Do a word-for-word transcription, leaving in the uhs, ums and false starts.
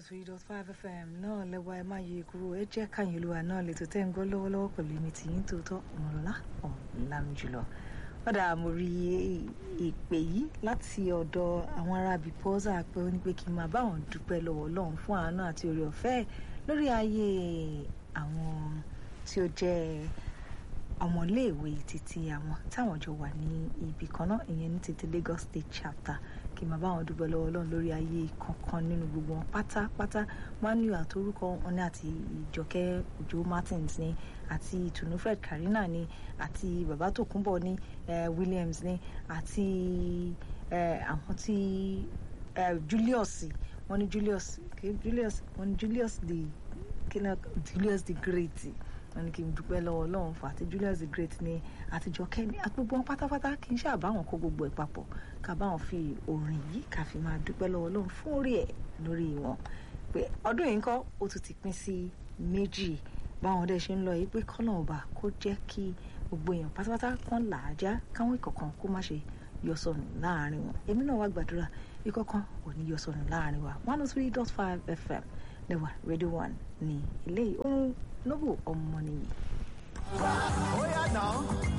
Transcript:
three dot five F M náà lẹ́wà ẹ máa yẹ kúrò ẹ jẹ́ káyìn olúwa náà lè tó tẹ́ ń gbọ́ lọ́wọ́lọ́wọ́ pẹ̀lú èmi tí yín tòótọ́ ọmọlọ́lá ọ̀làmì jùlọ. Ọ̀dà mo rí ìpè yìí láti ọ̀dọ̀ àwọn ará bípọ́sà pé ó ní pé kí n máa bá wọn dúpẹ́ lọ́wọ́ Ọlọ́run fún àánú àti oore ọ̀fẹ́ lórí ayé àwọn tí ó jẹ́ ọmọléèwé títí àwọn táwọn jọ wà ní ibì kan náà ìyẹn ní títí Lagos State Chapter kí n máa bá wọn dúpẹ́ lọ́wọ́ Ọlọ́run lórí ayé kankan nínú gbogbo wọn pátápátá Manuel àtorúkọ wọn ní àti Ìjọkẹ́ Òjó Martins ní àti Ìtùnú Fred Karina ní àti bàbá Tòkunbọ̀ ní Williams ní àti àwọn tí Julius wọn ní Julius Julius wọn ní Julius the Julius the Great wọn ní kí n dúpẹ́ lọ́wọ́ Ọlọ́run fún àti Julius the Great ní àtijọ́ kẹ́ni àti gbogbo wọn pátápátá kì í ṣàbá wọn kó gbogbo ẹ̀ papọ̀ ká bá wọn fi orin yìí ká fi máa dúpẹ́ lọ́wọ́ Ọlọ́run fún orí ẹ̀ lórí wọn pé ọdún yìí ń kọ́ ó tún ti pín sí méjì báwọn dẹ̀ ṣe ń lọ yìí pé kọ́nà ọba kó jẹ́ kí gbogbo èèyàn pátápátá kan làájá káwọn ìkọ̀kan kó má ṣe yọ sọnù láàrin wọn èmi náà wá gbàdúrà ìkọ̀kan ò ní yọ sọnù láàrin wa one oh three dot five F M lẹ́wà Radio One ní ilé ohun Noble Ọmọnìyí. Ó yá náà.